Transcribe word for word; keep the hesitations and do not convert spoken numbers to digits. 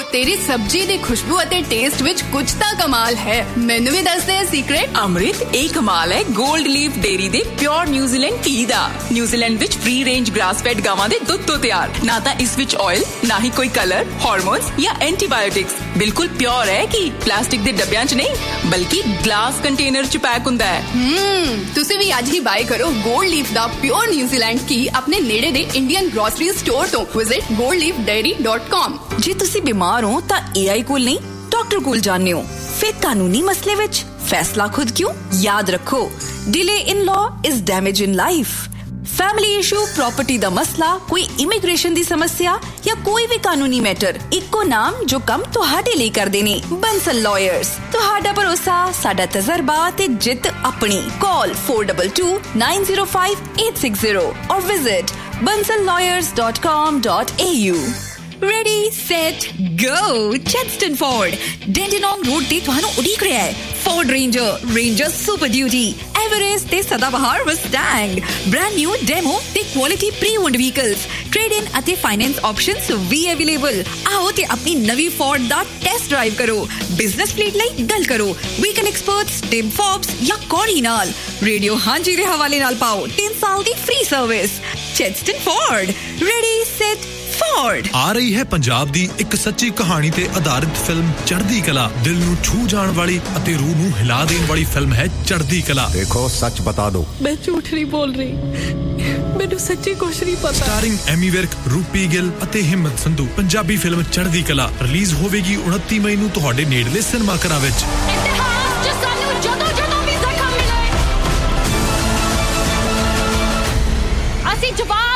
तेरी सब्जी दी खुशबू अते टेस्ट विच कुछ तां कमाल है। मैनू भी दस दे सीक्रेट। अमृत एक कमाल है गोल्ड लीफ डेयरी दे प्योर न्यूजीलैंड घी दा। न्यूजीलैंड विच फ्री रेंज ग्रास फेड गावां दे दुध तो तैयार, ना तां इस विच ऑयल, ना ही कोई कलर, हार्मोन्स या एंटीबायोटिक्स। बिल्कुल प्योर है कि प्लास्टिक दे डब्बियां च नहीं बल्कि ग्लास कंटेनर च पैक हुंदा है। हम्म तुसी भी आज ही बाय करो गोल्ड लीफ दा प्योर न्यूजीलैंड घी अपने नेड़े दे इंडियन ग्रोसरी स्टोर तो। Visit gold leaf dairy dot com. जे तुसी बीमार हो तां एआई कोल नहीं डॉक्टर कोल जाने हो। फिर कानूनी मसले विच फैसला खुद क्यों? याद रखो, delay in law is damage in life. Family issue, property दा मसला, कोई इमिग्रेशन दी समस्या या कोई भी कानूनी मैटर, इक्को नाम जो कम तुहाडे लिए कर देने। बंसल लॉयर्स, तुहाडा भरोसा, साडा तजर्बा ते जित अपनी। Call four to to nine zero five eight six zero और visit bansal lawyers dot com dot a u। Ready, set, go! Chadstone Ford, Dandenong Road ते ਤੁਹਾਨੂੰ ਉਡੀਕ ਰਿਹਾ ਹੈ। Ford Ranger, Ranger Super Duty, Everest ਤੇ ਸਦਾਬਹਾਰ Mustang, brand new demo ਤੇ quality pre-owned vehicles, trade-in ਅਤੇ finance options ਵੀ available। ਆਓ ਤੇ ਆਪਣੀ ਨਵੀਂ Ford ਦਾ test drive ਕਰੋ। Business fleet ਲਈ ਗੱਲ ਕਰੋ Weekend Experts, Tim Forbes ਜਾਂ Corey ਨਾਲ। Radio ਹਾਂਜੀ ਦੇ ਹਵਾਲੇ ਨਾਲ ਪਾਓ तीन ਸਾਲ ਦੀ free service। Chadstone Ford, ready, set, Ford। आ रही है पंजाब दी एक सच्ची कहानी ते आधारित फिल्म चढ़दी कला। दिल नू छू जाण वाली अते रूह नू हिला देण वाली फिल्म है चढ़दी कला। देखो सच बता दो। मैं झूठ नहीं बोल रही, मैनू सच्ची कुछ नहीं पता। स्टारिंग एमी विर्क, रूपी गिल अते हिम्मत संधू। पंजाबी फिल्म चढ़दी कला रिलीज होवेगी उनतीस मई नू तुहाडे नेड़ले सिनेमा घरां विच। इतिहास जो सानू जदों जदों भी जख्म मिले, ਅਸੀਂ जवाब